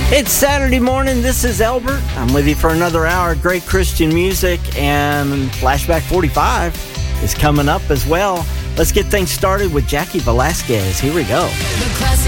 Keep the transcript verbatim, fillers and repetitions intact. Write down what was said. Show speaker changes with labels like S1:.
S1: It's Saturday morning. This is Albert. I'm with you for another hour of great Christian music, and Flashback forty-five is coming up as well. Let's get things started with Jackie Velasquez. Here we go.